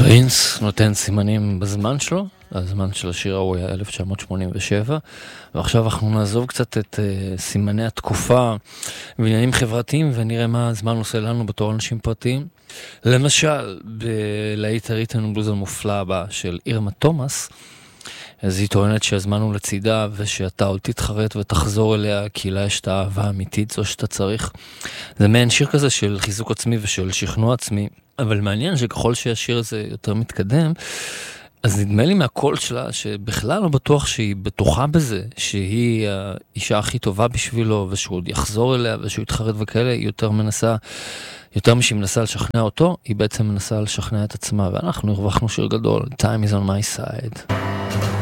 פרינס נותן סימנים בזמן שלו, הזמן של השיר הוא היה 1987, ועכשיו אנחנו נעזוב קצת את סימני התקופה ועניינים חברתיים, ונראה מה הזמן עושה לנו בתור אנשים פרטיים. למשל, בלהיט הריתן בלוז המופלא הבא של אירמה תומאס, אז היא טוענת שהזמן הוא לצידה, ושאתה עוד תתחרט ותחזור אליה, כי לה יש את האהבה האמיתית, זו שאתה צריך. זה מעין שיר כזה של חיזוק עצמי ושל שכנוע עצמי, אבל מעניין שככל שהשיר הזה יותר מתקדם, אז נדמה לי מהקול שלה שבכלל לא בטוח שהיא בטוחה בזה, שהיא האישה הכי טובה בשבילו, ושהוא עוד יחזור אליה, ושהוא יתחרט וכאלה, היא יותר משהיא מנסה לשכנע אותו, היא בעצם מנסה לשכנע את עצמה, ואנחנו הרווחנו שיר גדול, Time is on my side.